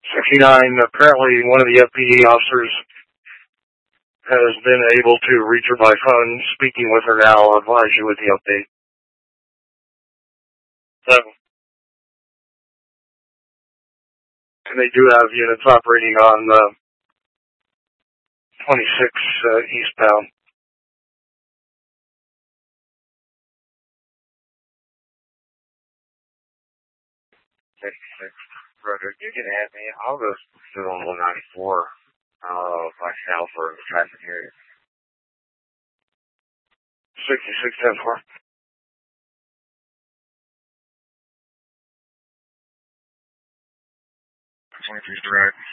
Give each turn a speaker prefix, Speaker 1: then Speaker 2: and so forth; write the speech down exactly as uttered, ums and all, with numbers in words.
Speaker 1: sixty-nine, apparently one of the F P D officers has been able to reach her by phone. Speaking with her now, I'll advise you with the update. Seven. And they do have units operating on uh, twenty-six uh, eastbound.
Speaker 2: sixty-six. Roger, you can add me. I'll go to one ninety-four. Uh, by south for the traffic area.
Speaker 1: sixty-six ten four.
Speaker 2: twenty-three direct.